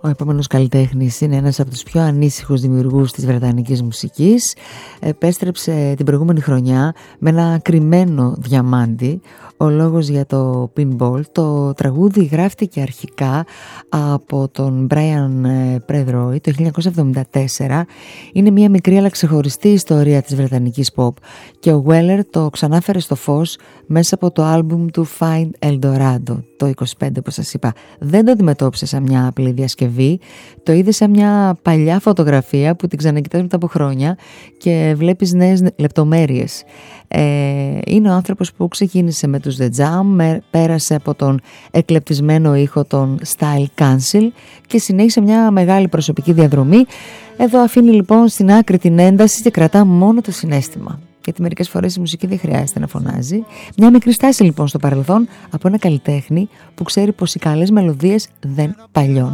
Ο επόμενος καλλιτέχνης είναι ένας από τους πιο ανήσυχους δημιουργούς της βρετανικής μουσικής. Επέστρεψε την προηγούμενη χρονιά με ένα κρυμμένο διαμάντι. Ο λόγος για το Pinball. Το τραγούδι γράφτηκε αρχικά από τον Brian Predroy το 1974. Είναι μια μικρή αλλά ξεχωριστή ιστορία της βρετανικής pop και ο Weller το ξανάφερε στο φως μέσα από το άλμπουμ του Find Eldorado το 25, όπως σας είπα. Δεν το αντιμετώπισε σαν μια απλή διασκευή, το είδε σαν μια παλιά φωτογραφία που την ξανακοιτάς μετά από χρόνια και βλέπεις νέες λεπτομέρειες. Είναι ο άνθρωπος που ξεκίνησε με τους The Jam, πέρασε από τον εκλεπτισμένο ήχο των Style Council και συνέχισε μια μεγάλη προσωπική διαδρομή. Εδώ αφήνει λοιπόν στην άκρη την ένταση και κρατά μόνο το συναίσθημα. Γιατί μερικές φορές η μουσική δεν χρειάζεται να φωνάζει. Μια μικρή στάση λοιπόν στο παρελθόν από ένα καλλιτέχνη που ξέρει πως οι καλές μελωδίες δεν παλιώνουν.